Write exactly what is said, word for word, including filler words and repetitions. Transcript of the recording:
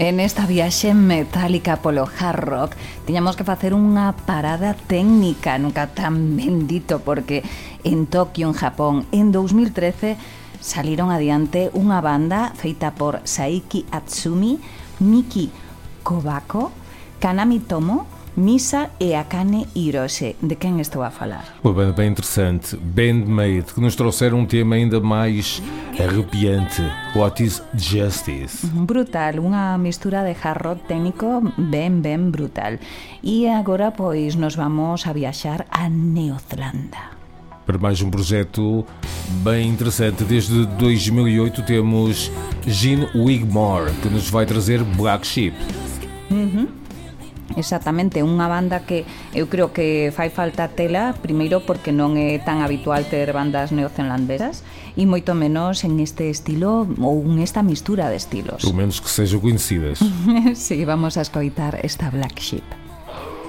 En esta viaxe metálica polo hard rock tiñamos que facer unha parada técnica, nunca tan bendito, porque en Tokio, en Japón, en dos mil trece saliron adiante unha banda feita por Saiki Atsumi, Miki Kobako, Kanami Tomo, Misa e Akane Hirose. De quen estou a falar? Uma banda bem interessante, Band-Maid, que nos trouxeram um tema ainda mais arrepiante, What is Justice? Brutal, unha mistura de hard rock técnico ben, ben brutal. E agora, pois, nos vamos a viaxar a Neozelanda. Para mais um projeto bem interessante. Desde dois mil e oito temos Gene Wigmore, que nos vai trazer Black Sheep. Uhum. Exactamente, unha banda que eu creo que fai falta tela, primeiro porque non é tan habitual ter bandas neozelandesas e moito menos en este estilo ou en esta mistura de estilos. Pelo menos que sejam conhecidas. Sí, vamos a escoitar esta Black Sheep.